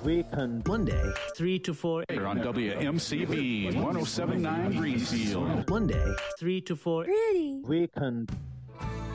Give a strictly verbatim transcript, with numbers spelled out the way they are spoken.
Weekend. Monday. three to four. On W M C B one oh seven point nine Greenfield. Monday. three to four. Pretty. Weekend.